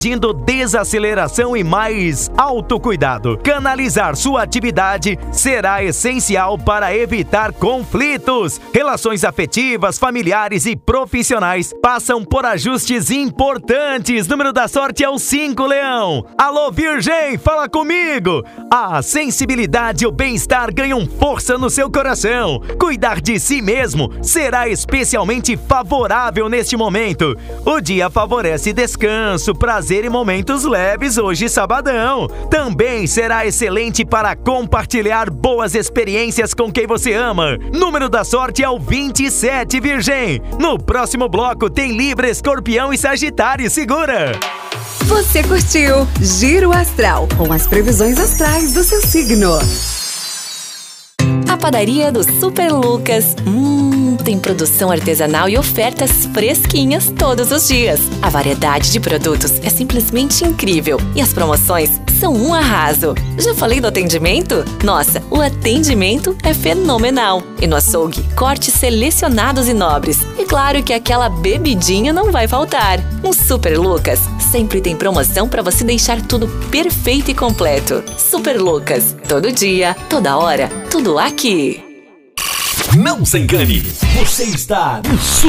pedindo desaceleração e mais autocuidado. Canalizar sua atividade será essencial para evitar conflitos. Relações afetivas, familiares e profissionais passam por ajustes importantes. Número da sorte é o 5, Leão. Alô, Virgem, fala comigo. A sensibilidade e o bem-estar ganham força no seu coração. Cuidar de si mesmo será especialmente favorável neste momento. O dia favorece descanso, prazer e momentos leves hoje sabadão. Também será excelente para compartilhar boas experiências com quem você ama. Número da sorte é o 27, Virgem. No próximo bloco tem Libra, Escorpião e Sagitário. Segura! Você curtiu Giro Astral, com as previsões astrais do seu signo. A padaria do Super Lucas. Tem produção artesanal e ofertas fresquinhas todos os dias. A variedade de produtos é simplesmente incrível e as promoções são um arraso. Já falei do atendimento? Nossa, o atendimento é fenomenal. E no açougue, cortes selecionados e nobres. E claro que aquela bebidinha não vai faltar. No Super Lucas sempre tem promoção para você deixar tudo perfeito e completo. Super Lucas, todo dia, toda hora, tudo aqui. Não se engane, você está no Super